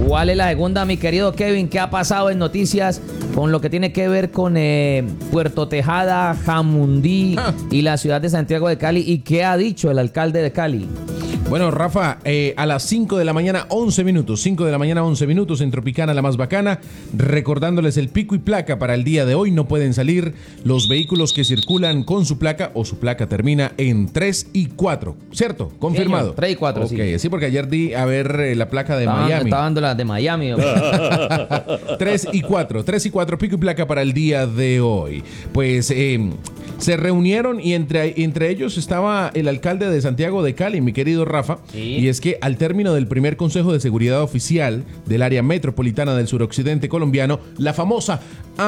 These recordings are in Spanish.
¿Cuál es la segunda, mi querido Kevin? ¿Qué ha pasado en noticias con lo que tiene que ver con Puerto Tejada, Jamundí y la ciudad de Santiago de Cali? ¿Y qué ha dicho el alcalde de Cali? Bueno, Rafa, a las 5 de la mañana, 11 minutos. 5 de la mañana, 11 minutos en Tropicana, la más bacana. Recordándoles el pico y placa para el día de hoy. No pueden salir los vehículos que circulan con su placa o su placa termina en 3 y 4. ¿Cierto? Confirmado. 3 y 4, okay, sí. Sí, porque ayer di a ver la placa de Miami. Estaba dando la de Miami. 3 y 4. 3 y 4, pico y placa para el día de hoy. Pues se reunieron y entre ellos estaba el alcalde de Santiago de Cali, mi querido Rafa. Sí. Y es que al término del primer Consejo de Seguridad Oficial del área metropolitana del suroccidente colombiano, la famosa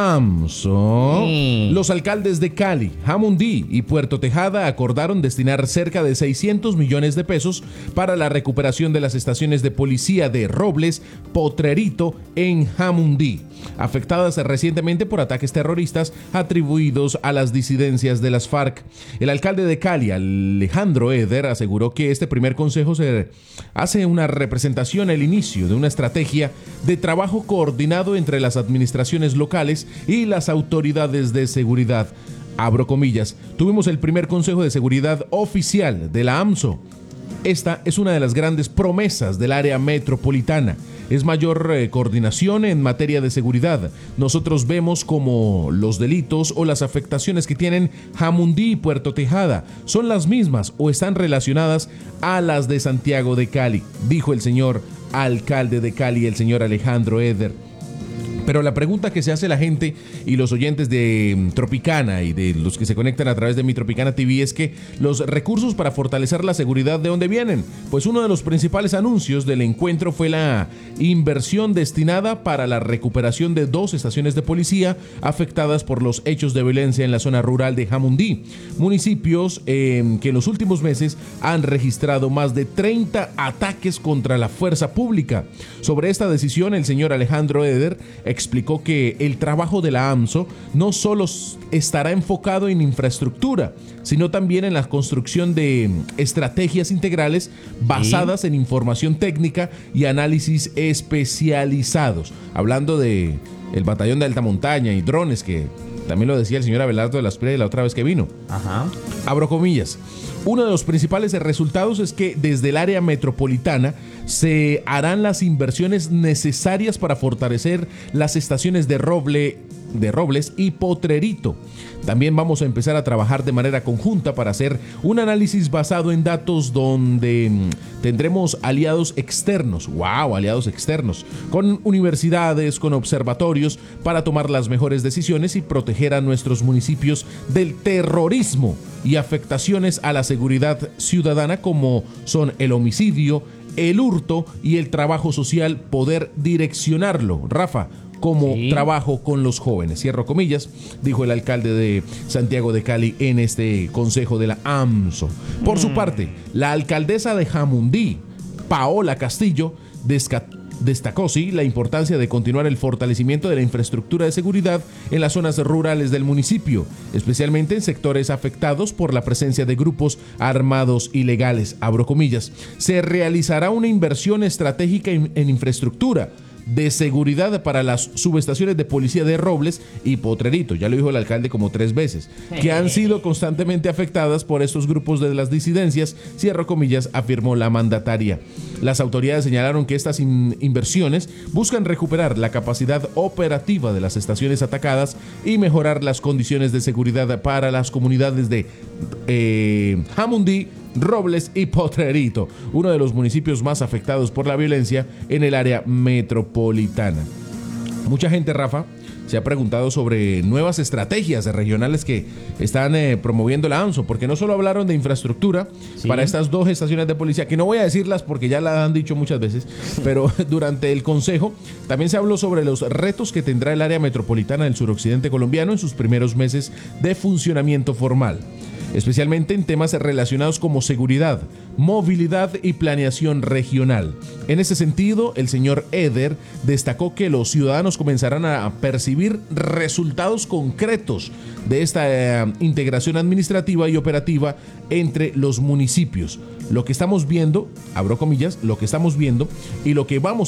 AMSO, los alcaldes de Cali, Jamundí y Puerto Tejada acordaron destinar cerca de 600 millones de pesos para la recuperación de las estaciones de policía de Robles, Potrerito en Jamundí, afectadas recientemente por ataques terroristas atribuidos a las disidencias de las FARC. El alcalde de Cali, Alejandro Eder, aseguró que este primer consejo se hace una representación al inicio de una estrategia de trabajo coordinado entre las administraciones locales y las autoridades de seguridad. Abro comillas, tuvimos el primer consejo de seguridad oficial de la AMSO. Esta es una de las grandes promesas del área metropolitana. Es mayor coordinación en materia de seguridad. Nosotros vemos como los delitos o las afectaciones que tienen Jamundí y Puerto Tejada son las mismas o están relacionadas a las de Santiago de Cali, dijo el señor alcalde de Cali, el señor Alejandro Eder. Pero la pregunta que se hace la gente y los oyentes de Tropicana y de los que se conectan a través de mi Tropicana TV es que los recursos para fortalecer la seguridad, ¿de dónde vienen? Pues uno de los principales anuncios del encuentro fue la inversión destinada para la recuperación de 2 estaciones de policía afectadas por los hechos de violencia en la zona rural de Jamundí, municipios que en los últimos meses han registrado más de 30 ataques contra la fuerza pública. Sobre esta decisión, el señor Alejandro Eder explicó que el trabajo de la AMSO no solo estará enfocado en infraestructura, sino también en la construcción de estrategias integrales basadas en información técnica y análisis especializados. Hablando de el batallón de alta montaña y drones, que también lo decía el señor Abelardo de las Pérez la otra vez que vino. Ajá. Abro comillas. Uno de los principales resultados es que desde el área metropolitana se harán las inversiones necesarias para fortalecer las estaciones de Robles y Potrerito. También vamos a empezar a trabajar de manera conjunta para hacer un análisis basado en datos donde tendremos aliados externos, aliados externos, con universidades, con observatorios, para tomar las mejores decisiones y proteger a nuestros municipios del terrorismo y afectaciones a la seguridad ciudadana como son el homicidio, el hurto y el trabajo social, poder direccionarlo, Rafa, como trabajo con los jóvenes. Cierro comillas, dijo el alcalde de Santiago de Cali en este consejo de la AMSO. Por su parte, la alcaldesa de Jamundí, Paola Castillo, destacó la importancia de continuar el fortalecimiento de la infraestructura de seguridad en las zonas rurales del municipio, especialmente en sectores afectados por la presencia de grupos armados ilegales. Abro comillas. Se realizará una inversión estratégica en infraestructura de seguridad para las subestaciones de policía de Robles y Potrerito, ya lo dijo el alcalde como 3 veces, que han sido constantemente afectadas por estos grupos de las disidencias, cierro comillas, afirmó la mandataria. Las autoridades señalaron que estas inversiones buscan recuperar la capacidad operativa de las estaciones atacadas y mejorar las condiciones de seguridad para las comunidades de Jamundí, Robles y Potrerito, uno de los municipios más afectados por la violencia en el área metropolitana. Mucha gente, Rafa, se ha preguntado sobre nuevas estrategias regionales que están promoviendo la AMSO, porque no solo hablaron de infraestructura para estas 2 estaciones de policía, que no voy a decirlas porque ya la han dicho muchas veces, pero durante el consejo también se habló sobre los retos que tendrá el área metropolitana del suroccidente colombiano en sus primeros meses de funcionamiento formal, especialmente en temas relacionados como seguridad, movilidad y planeación regional. En ese sentido, el señor Eder destacó que los ciudadanos comenzarán a percibir resultados concretos de esta integración administrativa y operativa entre los municipios. Lo que estamos viendo, abro comillas, lo que estamos viendo y lo que vamos